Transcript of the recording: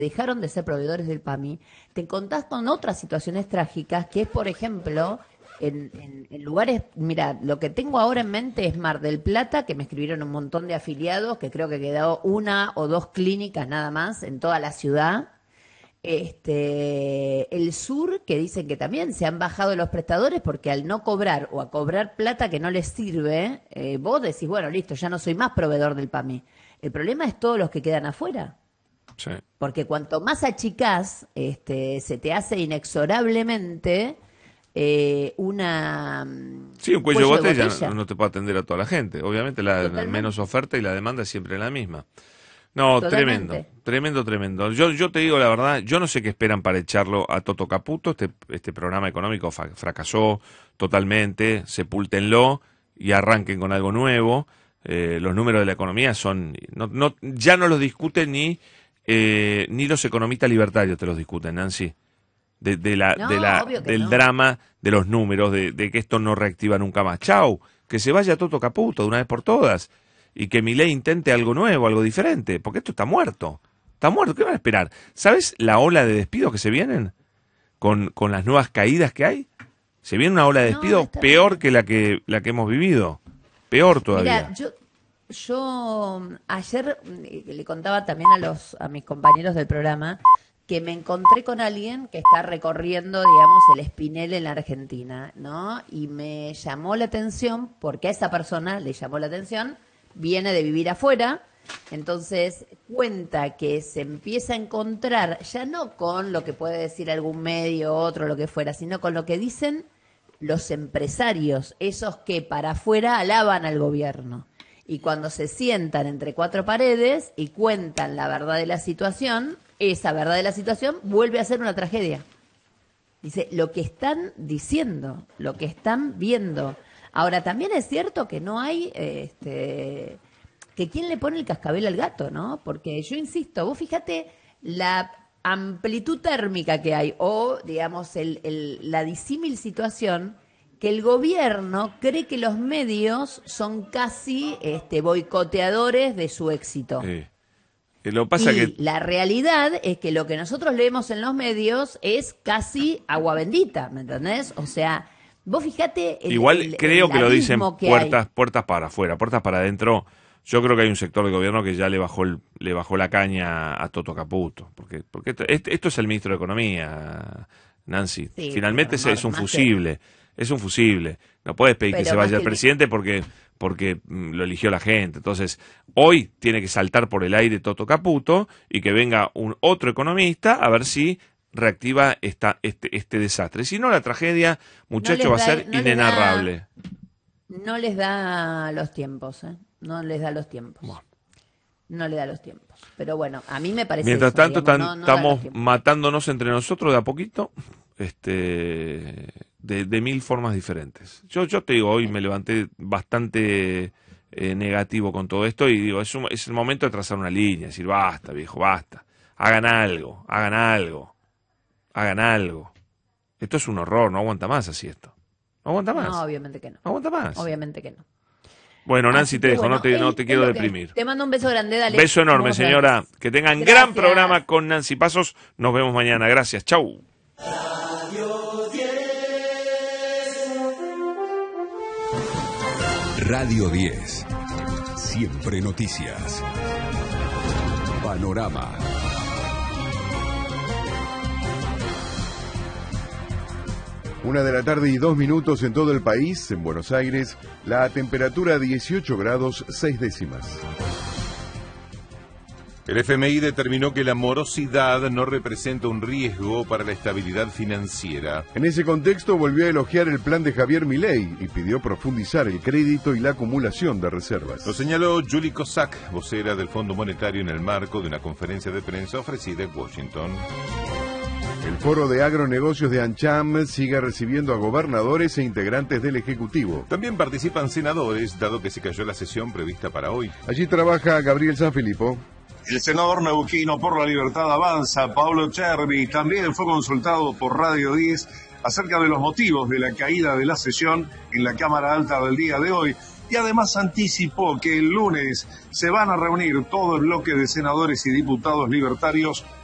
dejaron de ser proveedores del PAMI, te encontrás con otras situaciones trágicas, que es, por ejemplo, en lugares, mira, lo que tengo ahora en mente es Mar del Plata, que me escribieron un montón de afiliados, que creo que quedó 1 o 2 clínicas nada más en toda la ciudad. El sur, que dicen que también se han bajado los prestadores porque al no cobrar o a cobrar plata que no les sirve, vos decís, bueno, listo, ya no soy más proveedor del PAMI. El problema es todos los que quedan afuera. Sí. Porque cuanto más achicás, se te hace inexorablemente una... Sí, un cuello de botella no te puede atender a toda la gente. Obviamente la menos oferta y la demanda es siempre la misma. No, Totalmente. tremendo. Yo te digo la verdad, yo no sé qué esperan para echarlo a Toto Caputo. Este programa económico fracasó totalmente. Sepúltenlo y arranquen con algo nuevo. Los números de la economía son... ya no los discuten ni los economistas libertarios te los discuten, Nancy. Del drama de los números, de que esto no reactiva nunca más. Chau, que se vaya Toto Caputo de una vez por todas. Y que Milei intente algo nuevo, algo diferente, porque esto está muerto. Está muerto, ¿qué van a esperar? ¿Sabes la ola de despidos que se vienen? Con las nuevas caídas que hay. Se viene una ola de despidos peor que la que hemos vivido. Peor todavía. Mira, yo ayer le contaba también a mis compañeros del programa que me encontré con alguien que está recorriendo, digamos, el Spinel en la Argentina, ¿no? Y me llamó la atención, porque a esa persona le llamó la atención, viene de vivir afuera, entonces cuenta que se empieza a encontrar, ya no con lo que puede decir algún medio, otro, lo que fuera, sino con lo que dicen los empresarios, esos que para afuera alaban al gobierno. Y cuando se sientan entre 4 paredes y cuentan la verdad de la situación, esa verdad de la situación vuelve a ser una tragedia. Dice, lo que están diciendo, lo que están viendo. Ahora, también es cierto que no hay, que quién le pone el cascabel al gato, ¿no? Porque yo insisto, vos fíjate la amplitud térmica que hay, o digamos, la disímil situación, que el gobierno cree que los medios son casi boicoteadores de su éxito. Lo pasa que la realidad es que lo que nosotros leemos en los medios es casi agua bendita, ¿me entendés? O sea... Vos fíjate... Igual creo que lo dicen puertas para afuera, puertas para adentro. Yo creo que hay un sector del gobierno que ya le bajó la caña a Toto Caputo. Porque esto es el ministro de Economía, Nancy. Sí, finalmente es un fusible. Es un fusible. No puedes pedir que se vaya el presidente porque lo eligió la gente. Entonces, hoy tiene que saltar por el aire Toto Caputo y que venga otro economista a ver si reactiva este desastre. Si no, la tragedia, muchachos, va a ser inenarrable. No les da los tiempos, ¿eh? No les da los tiempos. Bueno. No le da los tiempos. Pero bueno, a mí me parece... Mientras tanto, estamos matándonos entre nosotros de a poquito, de mil formas diferentes. Yo te digo, hoy me levanté bastante negativo con todo esto y digo, es el momento de trazar una línea, decir, basta, viejo, basta. Hagan algo. Esto es un horror, no aguanta más así esto. No aguanta más. No, obviamente que no. No aguanta más. Obviamente que no. Bueno, Nancy, te dejo, no te quiero deprimir. Te mando un beso grande, dale. Beso enorme, señora. Que tengan gran programa con Nancy Pasos. Nos vemos mañana. Gracias. Chau. Radio 10. Siempre noticias. Panorama. Una de la tarde y 2 minutos en todo el país. En Buenos Aires, la temperatura 18 grados 6 décimas. El FMI determinó que la morosidad no representa un riesgo para la estabilidad financiera. En ese contexto volvió a elogiar el plan de Javier Milei y pidió profundizar el crédito y la acumulación de reservas. Lo señaló Julie Kozak, vocera del Fondo Monetario, en el marco de una conferencia de prensa ofrecida en Washington. El Foro de Agronegocios de ANCHAM sigue recibiendo a gobernadores e integrantes del Ejecutivo. También participan senadores, dado que se cayó la sesión prevista para hoy. Allí trabaja Gabriel Sanfilippo. El senador neuquino por la Libertad Avanza, Pablo Chervi, también fue consultado por Radio 10 acerca de los motivos de la caída de la sesión en la Cámara Alta del día de hoy, y además anticipó que el lunes se van a reunir todo el bloque de senadores y diputados libertarios